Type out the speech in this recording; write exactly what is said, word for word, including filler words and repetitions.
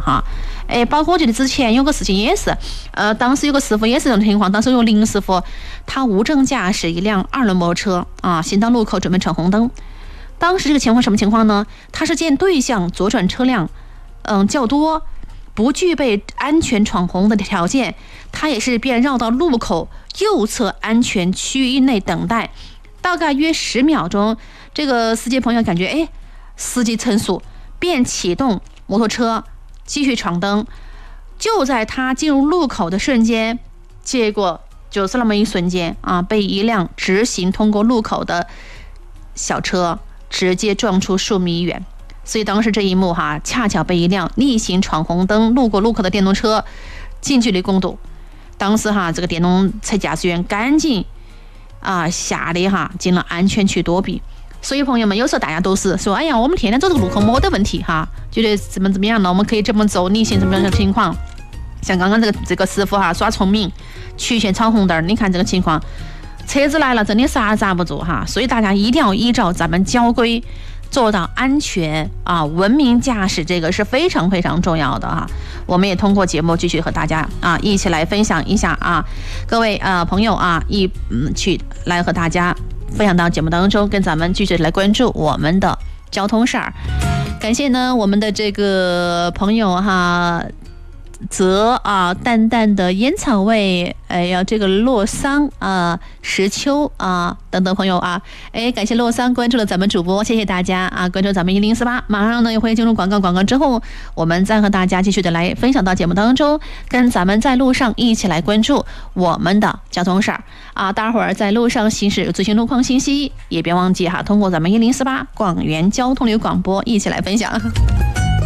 哈。哎，包括我记得之前有个事情也是，呃，当时有个师傅也是这种情况，当时有林师傅，他无证驾驶一辆二轮摩托车啊，行到路口准备闯红灯。当时这个情况什么情况呢？他是见对向左转车辆，嗯较多，不具备安全闯红的条件，他也是便绕到路口右侧安全区域内等待，大概约十秒钟，这个司机朋友感觉哎，时机成熟，便启动摩托车继续闯灯。就在他进入路口的瞬间，结果就是那么一瞬间啊，被一辆直行通过路口的小车直接撞出数米远。所以当时这一幕哈，恰巧被一辆逆行闯红灯路过路口的电动车近距离攻堵。当时哈，这个电动车驾驶员赶紧啊吓得哈进了安全区躲避。所以朋友们，有时候大家都是说，哎呀，我们天天走这个路口没得问题哈，觉得怎么怎么样呢？我们可以这么走，逆行怎么样的情况？像刚刚这个这个师傅哈耍聪明，曲线闯红灯，你看这个情况，车子来了真的刹刹不住哈。所以大家一定要依照咱们交规，做到安全啊，文明驾驶，这个是非常非常重要的哈。我们也通过节目继续和大家啊一起来分享一下啊，各位啊朋友啊，一嗯去来和大家分享到节目当中，跟咱们继续来关注我们的交通事儿。感谢呢我们的这个朋友哈。泽啊，淡淡的烟草味，哎呀，这个洛桑啊，石秋啊，等等朋友啊，哎，感谢洛桑关注了咱们主播，谢谢大家啊，关注咱们一零四八，马上呢也会进入广告，广告之后，我们再和大家继续的来分享到节目当中，跟咱们在路上一起来关注我们的交通事儿啊，大伙儿在路上行驶有最新路况信息，也别忘记哈，通过咱们一零四八广元交通旅广播一起来分享。